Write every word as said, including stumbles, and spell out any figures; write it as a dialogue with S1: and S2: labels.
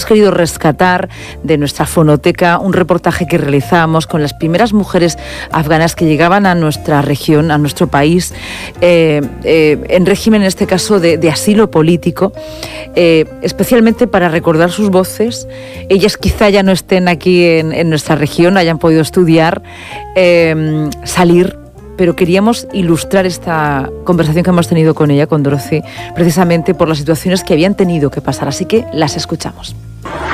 S1: querido rescatar de nuestra fonoteca un reportaje que realizamos con las primeras mujeres afganas que llegaban a nuestra región, a nuestro país, eh, eh, en régimen, en este caso, de, de asilo político, eh, especialmente para recordar sus voces. Ellas quizá ya no estén aquí en, en nuestra región, hayan podido estudiar, eh, salir, pero queríamos ilustrar esta conversación que hemos tenido con ella, con Dorothy, precisamente por las situaciones que habían tenido que pasar. Así que las escuchamos.